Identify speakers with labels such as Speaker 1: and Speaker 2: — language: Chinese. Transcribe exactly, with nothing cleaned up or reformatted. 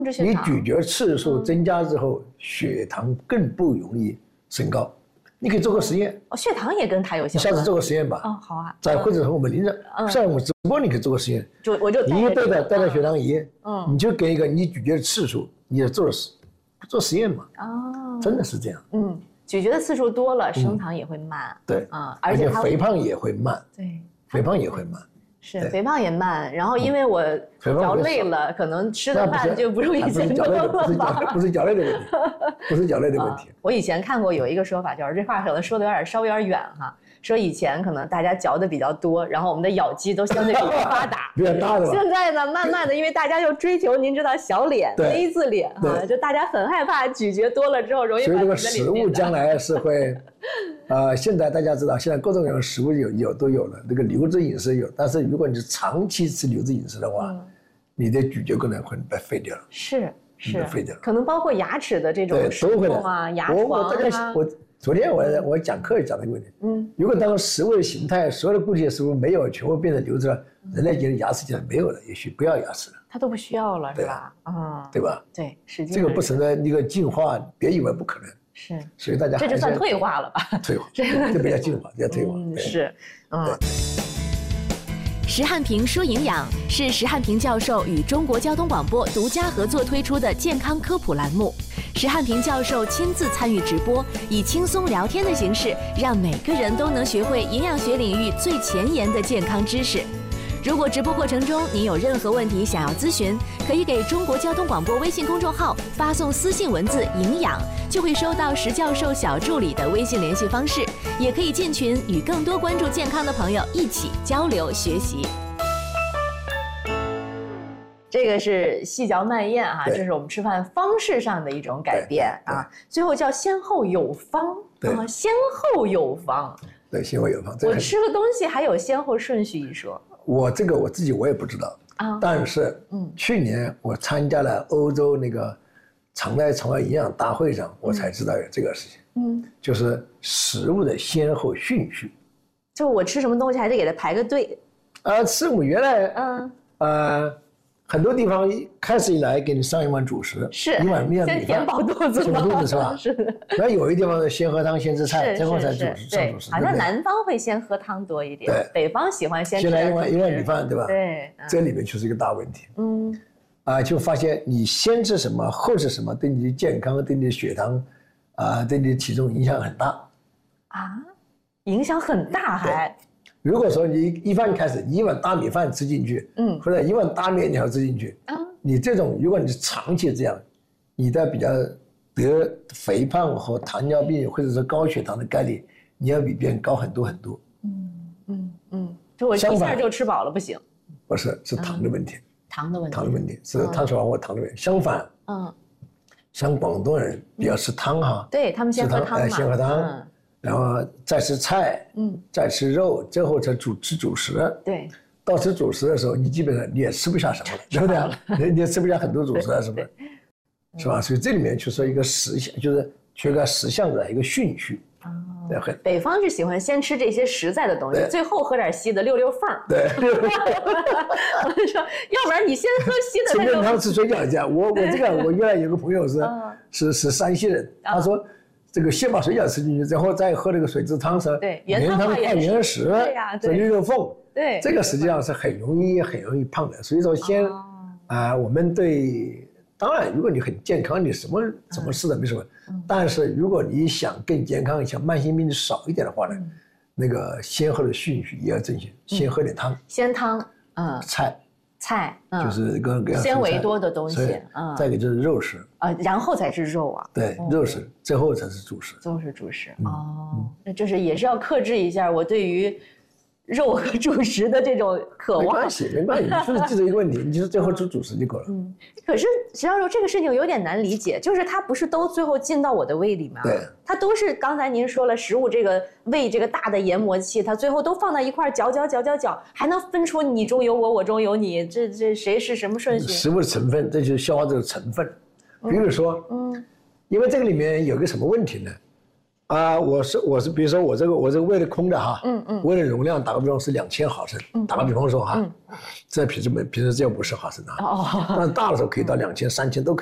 Speaker 1: 你咀嚼次数增加之后，嗯、血糖更不容易升高。你可以做个实验。
Speaker 2: 哦，血糖也跟它有相关。
Speaker 1: 下次做个实验吧。
Speaker 2: 哦，好啊。
Speaker 1: 在或者和我们临着，上我们直播你可以做个实验。
Speaker 2: 就我就
Speaker 1: 你带着带着血糖仪，
Speaker 2: 嗯，
Speaker 1: 你就给一个你咀嚼的次数，你也做实做实验嘛。
Speaker 2: 哦，
Speaker 1: 真的是这样。
Speaker 2: 嗯，咀嚼的次数多了，升糖也会慢。
Speaker 1: 对
Speaker 2: 啊，
Speaker 1: 而且肥胖也会慢。
Speaker 2: 对，
Speaker 1: 肥胖也会慢。
Speaker 2: 是肥胖也慢，然后因为我嚼累了，可能吃的饭就不如以前多了
Speaker 1: 吧。不是嚼累的问题，不是嚼累的问题。
Speaker 2: 我以前看过有一个说法，就是这话可能说的有点稍微有点远哈。说以前可能大家嚼的比较多，然后我们的咬肌都相对比较发达，
Speaker 1: 比较大的。
Speaker 2: 现在呢，慢慢的，因为大家又追求您知道小脸 A 字脸哈，就大家很害怕咀嚼多了之后容易把你的脸变大。
Speaker 1: 所以这个食物将来是会，呃，现在大家知道，现在各种各样的食物有有都有了，那个流质饮食有，但是如果你长期吃流质饮食的话，嗯、你的咀嚼功能会被废掉了。
Speaker 2: 是是，
Speaker 1: 废掉了。
Speaker 2: 可能包括牙齿的这种
Speaker 1: 都会
Speaker 2: 啊，牙床啊。
Speaker 1: 我昨天我我讲课也讲这个问题，嗯，如果当食物的形态，所有的固体的食物没有，全部变成流质了，人类觉得牙齿现在没有了，也许不要牙齿了，
Speaker 2: 它都不需要了，是吧？
Speaker 1: 嗯，对吧？
Speaker 2: 对，实际
Speaker 1: 这个不存在一个进化，别以为不可能。
Speaker 2: 是，
Speaker 1: 所以大家
Speaker 2: 这就算退化了吧？
Speaker 1: 退化，这不叫进化，叫退化。
Speaker 2: 是，嗯。
Speaker 3: 石汉平说营养是石汉平教授与中国交通广播独家合作推出的健康科普栏目。石汉平教授亲自参与直播，以轻松聊天的形式，让每个人都能学会营养学领域最前沿的健康知识。如果直播过程中您有任何问题想要咨询，可以给中国交通广播微信公众号发送私信文字营养，就会收到石教授小助理的微信联系方式，也可以进群与更多关注健康的朋友一起交流学习。
Speaker 2: 这个是细嚼慢咽哈，这是我们吃饭方式上的一种改变啊。最后叫先后有方啊，先后有方。
Speaker 1: 对，先后有方。
Speaker 2: 我吃个东西还有先后顺序一说。
Speaker 1: 我这个我自己我也不知道啊，但是嗯，去年我参加了欧洲那个肠道肠胃营养大会上，我才知道有这个事情。嗯，就是食物的先后顺序。
Speaker 2: 就我吃什么东西还得给它排个队。
Speaker 1: 啊，是我原来嗯呃。很多地方开始以来给你上一碗主食，
Speaker 2: 是
Speaker 1: 一碗面米饭，
Speaker 2: 先填饱肚子，
Speaker 1: 填饱肚子是吧？
Speaker 2: 是的。
Speaker 1: 然后有一地方是先喝汤先吃菜，最后才主食上主食。
Speaker 2: 好像南方会先喝汤多一点，
Speaker 1: 对，
Speaker 2: 北方喜欢先吃。
Speaker 1: 先来一碗一碗米饭，对吧？
Speaker 2: 对，
Speaker 1: 这里面就是一个大问题。嗯，啊，就发现你先吃什么后吃什么，对你的健康、对你的血糖，啊，对你的体重影响很大。
Speaker 2: 啊，影响很大还。
Speaker 1: 如果说你一饭开始，你一碗大米饭吃进去，嗯，或者一碗大面条吃进去，啊，你这种如果你长期这样，你的比较得肥胖和糖尿病或者是高血糖的概率，你要比别人高很多很多。
Speaker 2: 嗯嗯嗯，就我一下就吃饱了不行。
Speaker 1: 不是，是糖的问题。
Speaker 2: 糖的问题。
Speaker 1: 糖的问题是碳水化合物糖的问题。相反，嗯，像广东人比较吃汤哈，
Speaker 2: 对他们先喝汤嘛，
Speaker 1: 先喝汤。然后再吃菜，嗯，再吃肉，最后才主吃主食。
Speaker 2: 对，
Speaker 1: 到吃主食的时候，你基本上你也吃不下什么了，对不对？你也吃不下很多主食了，是不是？是吧？所以这里面就是一个实相，就是缺个实相的一个顺序。哦，对，
Speaker 2: 北方是喜欢先吃这些实在的东西，最后喝点稀的溜溜缝。
Speaker 1: 对，
Speaker 2: 我就说，要不然你先喝稀的。
Speaker 1: 吃面汤吃水饺这样，我我这个我原来有个朋友是是是山西人，他说。这个先把水饺吃进去，然后再喝这个水质汤时，
Speaker 2: 对，
Speaker 1: 原汤化原食，
Speaker 2: 对呀，对，
Speaker 1: 溜溜缝，
Speaker 2: 对，
Speaker 1: 这个实际上是很容易很容易胖的。所以说先，啊、哦呃，我们对，当然如果你很健康，你什么什么事都没什么，嗯、但是如果你想更健康，想慢性病少一点的话呢，嗯、那个先后的顺序也要正确，先喝点汤，
Speaker 2: 先汤，嗯，
Speaker 1: 菜。
Speaker 2: 菜，
Speaker 1: 嗯，就是各个
Speaker 2: 纤维多的东西，
Speaker 1: 嗯，再一个就是肉食
Speaker 2: 啊，然后才是肉啊，
Speaker 1: 对，肉食，最后才是主食，
Speaker 2: 最后是主食哦，那就是也是要克制一下我对于肉和主食的这种渴望。
Speaker 1: 没关系，没关系，就是记住一个问题，你就是最后吃主食就够了。
Speaker 2: 嗯，可是石教授这个事情有点难理解，就是它不是都最后进到我的胃里吗？
Speaker 1: 对，
Speaker 2: 它都是刚才您说了，食物这个胃这个大的研磨器，它最后都放在一块搅搅搅搅搅，还能分出你中有我，我中有你，这这谁是什么顺序？
Speaker 1: 食物的成分，这就是消化这个成分。比如说，嗯，因为这个里面有个什么问题呢？ 啊，我是我是，比如说我这个我这个胃的空的哈，
Speaker 2: 嗯嗯，
Speaker 1: 胃的容量打个比方是两千毫升，嗯、打个比方说哈，嗯、在平时平时只有五十毫升啊，哦，那大的时候可以到两千、三千都可